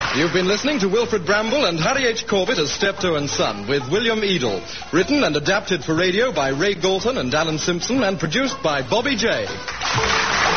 You've been listening to Wilfred Bramble and Harry H. Corbett as Steptoe and Son with William Edel. Written and adapted for radio by Ray Galton and Alan Simpson and produced by Bobby J.